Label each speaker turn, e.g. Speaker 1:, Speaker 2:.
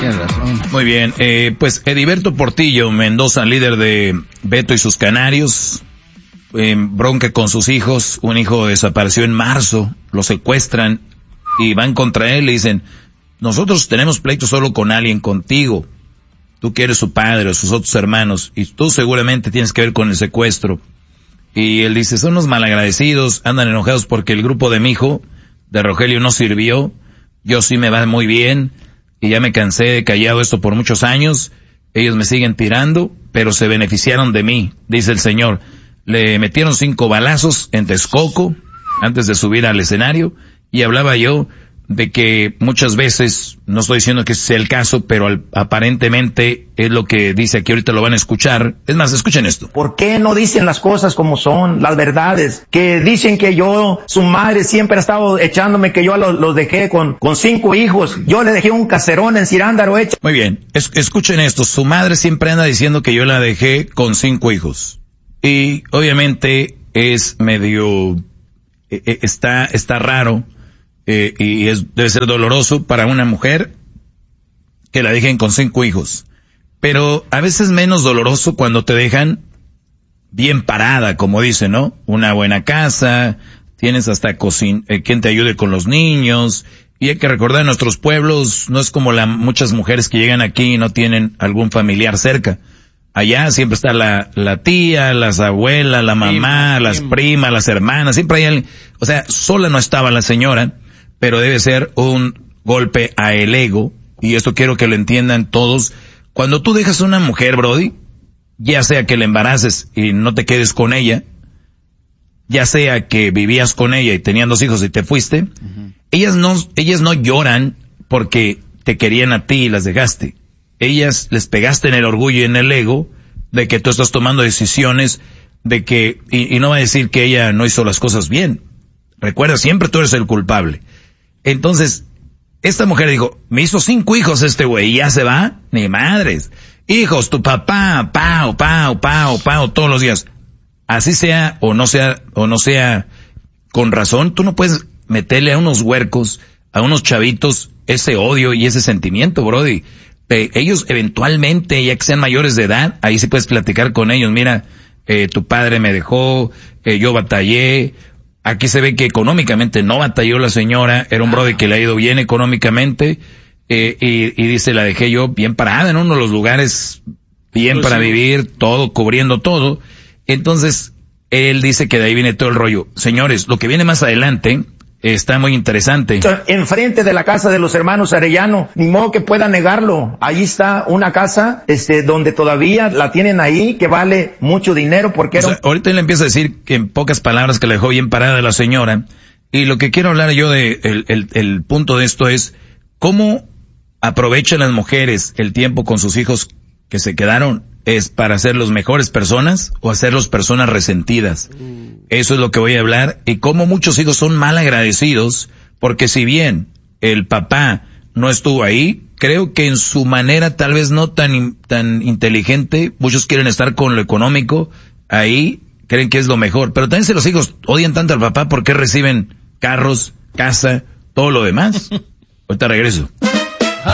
Speaker 1: Tienes razón.
Speaker 2: Muy bien, pues Heriberto Portillo Mendoza, líder de Beto y sus Canarios, bronca con sus hijos. Un hijo desapareció en marzo, lo secuestran y van contra él, le dicen, nosotros tenemos pleito solo con alguien, contigo. Tú que eres su padre o sus otros hermanos, y tú seguramente tienes que ver con el secuestro. Y él dice, son unos malagradecidos, andan enojados porque el grupo de mi hijo, de Rogelio, no sirvió. Yo sí me va muy bien, y ya me cansé de callado esto por muchos años. Ellos me siguen tirando, pero se beneficiaron de mí, dice el señor. Le metieron 5 balazos en Texcoco, antes de subir al escenario, y hablaba yo de que muchas veces, no estoy diciendo que sea el caso, pero aparentemente es lo que dice aquí, ahorita lo van a escuchar. Es más, escuchen esto.
Speaker 3: ¿Por qué no dicen las cosas como son, las verdades? Que dicen que yo, su madre siempre ha estado echándome que yo los dejé con 5 hijos. Yo le dejé un caserón en Cirándaro hecho.
Speaker 2: Muy bien, escuchen esto. Su madre siempre anda diciendo que yo la dejé con 5 hijos. Y obviamente es medio, está raro. Y debe ser doloroso para una mujer que la dejen con 5 hijos. Pero a veces menos doloroso cuando te dejan bien parada, como dicen, ¿no? Una buena casa, tienes hasta quien te ayude con los niños. Y hay que recordar, en nuestros pueblos no es como muchas mujeres que llegan aquí y no tienen algún familiar cerca. Allá siempre está la tía, las abuelas, la mamá, las primas, las hermanas, siempre hay alguien. O sea, sola no estaba la señora, pero debe ser un golpe a el ego, y esto quiero que lo entiendan todos. Cuando tú dejas a una mujer, Brody, ya sea que la embaraces y no te quedes con ella, ya sea que vivías con ella y tenían 2 hijos y te fuiste, ellas no lloran porque te querían a ti y las dejaste. Ellas les pegaste en el orgullo y en el ego de que tú estás tomando decisiones de que, y no va a decir que ella no hizo las cosas bien. Recuerda, siempre tú eres el culpable. Entonces, esta mujer dijo, me hizo 5 hijos este güey, y ya se va, ni madres. Hijos, tu papá, pao, todos los días. Así sea o no sea con razón, tú no puedes meterle a unos huercos, a unos chavitos, ese odio y ese sentimiento, brody. Ellos eventualmente, ya que sean mayores de edad, ahí sí puedes platicar con ellos. Mira, tu padre me dejó, yo batallé. Aquí se ve que económicamente no batalló la señora, era un brody que le ha ido bien económicamente, y dice, la dejé yo bien parada en uno de los lugares bien para vivir, todo, cubriendo todo. Entonces, él dice que de ahí viene todo el rollo. Señores, lo que viene más adelante está muy interesante.
Speaker 3: Enfrente de la casa de los hermanos Arellano, ni modo que pueda negarlo. Ahí está una casa, donde todavía la tienen ahí, que vale mucho dinero porque
Speaker 2: ahorita él empieza a decir que en pocas palabras que la dejó bien parada la señora. Y lo que quiero hablar yo el punto de esto es cómo aprovechan las mujeres el tiempo con sus hijos que se quedaron. ¿Es para hacerlos mejores personas o hacerlos personas resentidas? Eso es lo que voy a hablar. Y cómo muchos hijos son mal agradecidos, porque si bien el papá no estuvo ahí, creo que en su manera tal vez no tan inteligente, muchos quieren estar con lo económico, ahí creen que es lo mejor. Pero también si los hijos odian tanto al papá, ¿por qué reciben carros, casa, todo lo demás? Ahorita regreso.